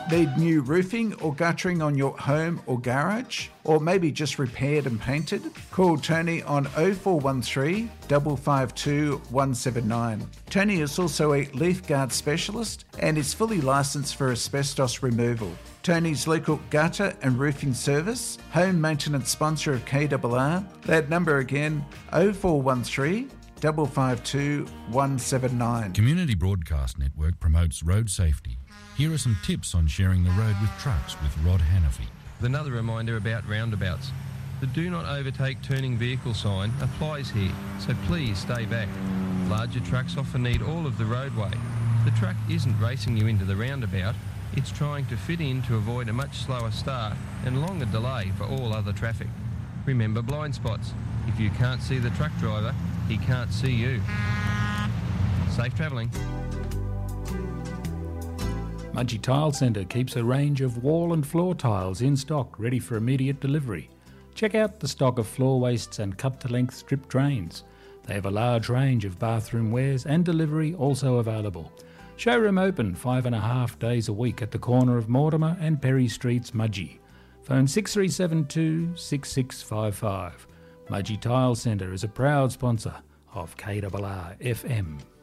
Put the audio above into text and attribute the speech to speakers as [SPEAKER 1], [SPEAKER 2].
[SPEAKER 1] Need new roofing or guttering on your home or garage? Or maybe just repaired and painted? Call Tony on 0413 552 179. Tony is also a leaf guard specialist and is fully licensed for asbestos removal. Tony's local gutter and roofing service, home maintenance sponsor of KRR. That number again, 0413 552 179.
[SPEAKER 2] Community Broadcast Network promotes road safety. Here are some tips on sharing the road with trucks with Rod Hannafy.
[SPEAKER 3] Another reminder about roundabouts. The do not overtake turning vehicle sign applies here, so please stay back. Larger trucks often need all of the roadway. The truck isn't racing you into the roundabout, it's trying to fit in to avoid a much slower start and longer delay for all other traffic. Remember blind spots. If you can't see the truck driver, he can't see you. Safe travelling.
[SPEAKER 4] Mudgee Tile Centre keeps a range of wall and floor tiles in stock ready for immediate delivery. Check out the stock of floor wastes and cut-to-length strip drains. They have a large range of bathroom wares and delivery also available. Showroom open 5.5 days a week at the corner of Mortimer and Perry Streets, Mudgee. Phone 6372 6655. Mudgee Tile Centre is a proud sponsor of KRR FM.